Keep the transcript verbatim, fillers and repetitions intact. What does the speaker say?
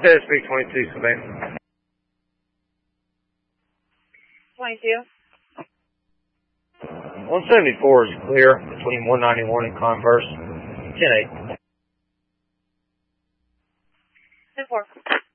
said speak twenty-two, Savannah. twenty-two. one seventy-four is clear between one ninety-one and Converse. ten eight. ten four.